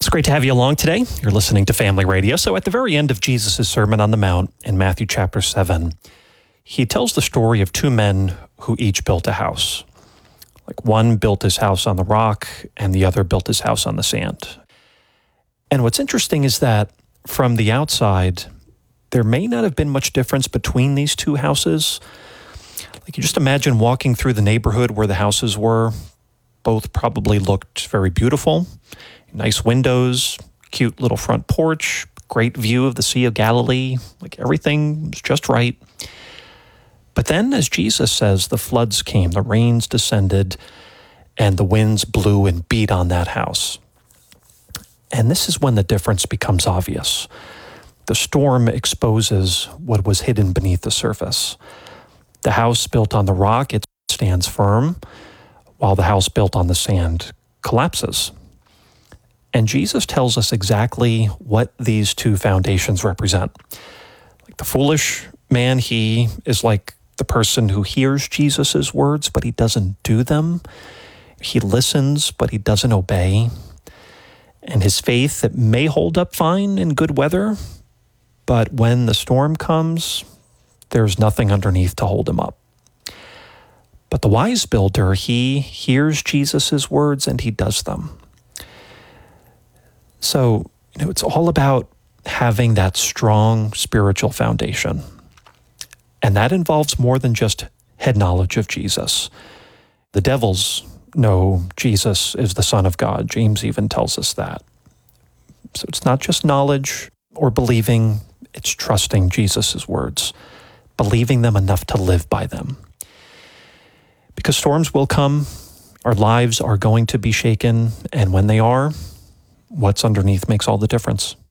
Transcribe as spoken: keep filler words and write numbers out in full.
It's great to have you along today. You're listening to Family Radio. So at the very end of Jesus' Sermon on the Mount in Matthew chapter seven, he tells the story of two men who each built a house. Like one built his house on the rock and the other built his house on the sand. And what's interesting is that from the outside, there may not have been much difference between these two houses. Like you just imagine walking through the neighborhood where the houses were. Both probably looked very beautiful. Nice windows, cute little front porch, great view of the Sea of Galilee. Like everything was just right. But then, as Jesus says, the floods came, the rains descended, and the winds blew and beat on that house. And this is when the difference becomes obvious. The storm exposes what was hidden beneath the surface. The house built on the rock, it stands firm, while the house built on the sand collapses. And Jesus tells us exactly what these two foundations represent. Like the foolish man, he is like the person who hears Jesus' words, but he doesn't do them. He listens, but he doesn't obey. And his faith, it may hold up fine in good weather, but when the storm comes, there's nothing underneath to hold him up. But the wise builder, he hears Jesus' words and he does them. So, you know, it's all about having that strong spiritual foundation. And that involves more than just head knowledge of Jesus. The devils know Jesus is the Son of God. James even tells us that. So it's not just knowledge or believing, it's trusting Jesus' words, believing them enough to live by them. Because storms will come, our lives are going to be shaken, and when they are, what's underneath makes all the difference.